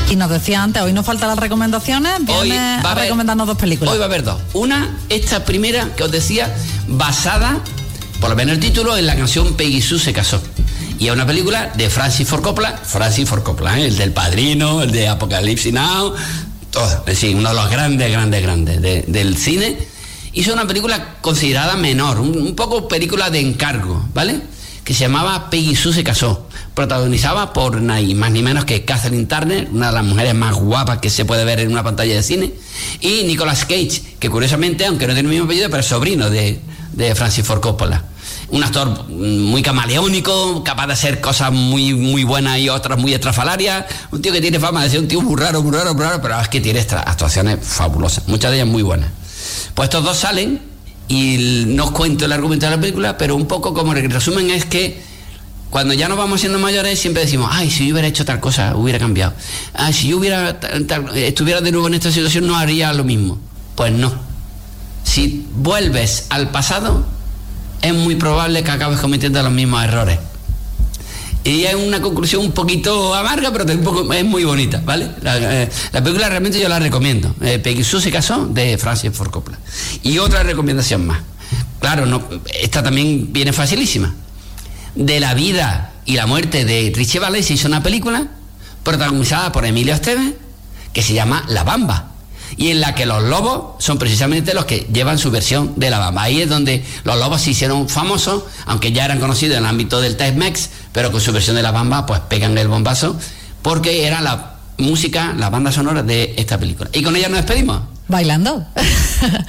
Y nos decía antes, hoy nos faltan las recomendaciones, viene a recomendarnos 2 películas. Hoy va a haber 2. Una, esta primera que os decía, basada, por lo menos el título, en la canción Peggy Sue se casó. Y es una película de Francis Ford Coppola, el del Padrino, el de Apocalipsis Now, todo, es decir, uno de los grandes del cine. Hizo una película considerada menor, un poco película de encargo, ¿vale? Que se llamaba Peggy Sue se casó, protagonizada por ni más ni menos que Kathleen Turner, una de las mujeres más guapas que se puede ver en una pantalla de cine, y Nicolas Cage, que curiosamente, aunque no tiene el mismo apellido, pero es sobrino de Francis Ford Coppola. Un actor muy camaleónico, capaz de hacer cosas muy buenas y otras muy estrafalarias, un tío que tiene fama de ser un tío muy raro, pero es que tiene actuaciones fabulosas, muchas de ellas muy buenas. Pues estos 2 salen, y no os cuento el argumento de la película, pero un poco como el resumen es que cuando ya nos vamos siendo mayores siempre decimos, ay, si yo hubiera hecho tal cosa, hubiera cambiado. Ay, si yo estuviera de nuevo en esta situación, no haría lo mismo. Pues no. Si vuelves al pasado, es muy probable que acabes cometiendo los mismos errores. Y es una conclusión un poquito amarga, pero tampoco es muy bonita, ¿vale? La película realmente yo la recomiendo. Peggy Sue se casó, de Francis Ford Coppola. Y otra recomendación más. Claro, esta también viene facilísima. De la vida y la muerte de Richie Valens se hizo una película protagonizada por Emilio Estevez que se llama La Bamba, y en la que los lobos son precisamente los que llevan su versión de La Bamba. Ahí es donde los lobos se hicieron famosos, aunque ya eran conocidos en el ámbito del Tex-Mex, pero con su versión de La Bamba pues pegan el bombazo, porque era la música, la banda sonora de esta película. Y con ella nos despedimos. Bailando.